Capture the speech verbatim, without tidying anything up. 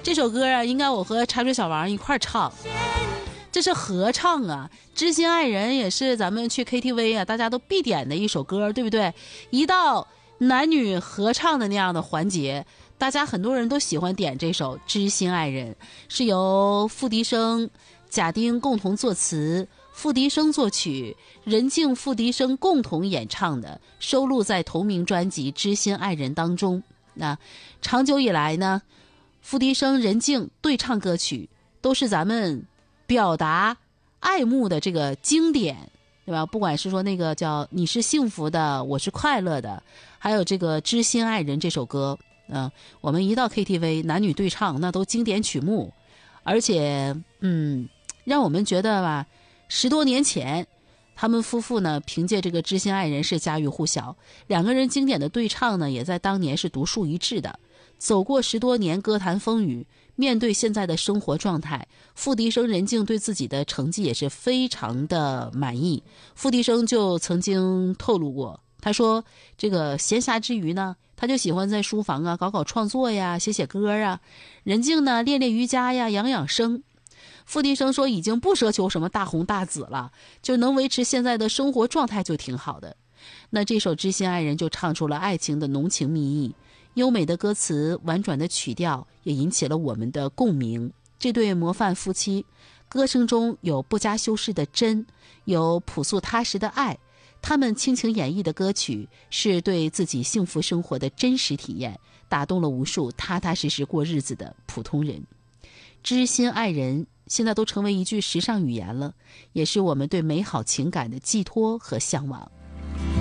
这首歌啊，应该我和茶水小王一块儿唱，这是合唱啊。知心爱人也是咱们去 K T V 啊，大家都必点的一首歌，对不对？一到男女合唱的那样的环节，大家很多人都喜欢点这首《知心爱人》，是由付笛声、贾丁共同作词，付笛声作曲，任静、付笛声共同演唱的，收录在同名专辑《知心爱人》当中。那长久以来呢，付笛声、任静对唱歌曲都是咱们表达爱慕的这个经典，对吧？不管是说那个叫你是幸福的，我是快乐的，还有这个知心爱人这首歌，嗯、呃，我们一到 K T V 男女对唱，那都经典曲目，而且嗯，让我们觉得吧，十多年前他们夫妇呢凭借这个知心爱人是家喻户晓，两个人经典的对唱呢也在当年是独树一帜的。走过十多年歌坛风雨，面对现在的生活状态，付笛声、任静对自己的成绩也是非常的满意。付笛声就曾经透露过，他说这个闲暇之余呢，他就喜欢在书房啊搞搞创作呀，写写歌啊。任静呢练练瑜伽呀，养养生。付笛声说已经不奢求什么大红大紫了，就能维持现在的生活状态就挺好的。那这首《知心爱人》就唱出了爱情的浓情蜜意，优美的歌词，婉转的曲调也引起了我们的共鸣。这对模范夫妻，歌声中有不加修饰的真，有朴素踏实的爱。他们倾情演绎的歌曲是对自己幸福生活的真实体验，打动了无数踏踏实实过日子的普通人。知心爱人现在都成为一句时尚语言了，也是我们对美好情感的寄托和向往。